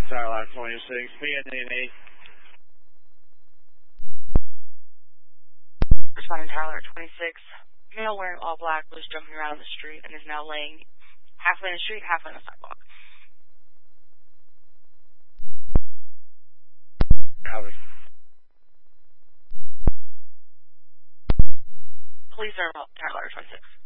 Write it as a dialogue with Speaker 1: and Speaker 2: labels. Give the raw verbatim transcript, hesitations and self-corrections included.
Speaker 1: Starlight twenty-six, P N A.
Speaker 2: Responding Tyler twenty-six. Male wearing all black was jumping around the street and is now laying halfway in the street, halfway on the sidewalk.
Speaker 1: Copy.
Speaker 2: Police are Tyler twenty-six.